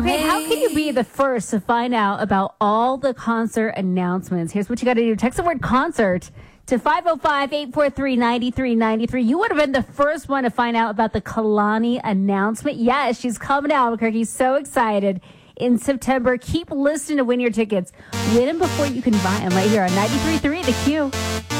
Okay, how can you be the first to find out about all the concert announcements? Here's what you got to do. Text the word concert to 505-843-9393. You would have been the first one to find out about the Kehlani announcement. Yes, she's coming to Albuquerque. So excited. In September, keep listening to win your tickets. Win them before you can buy them right here on 93.3 The Q.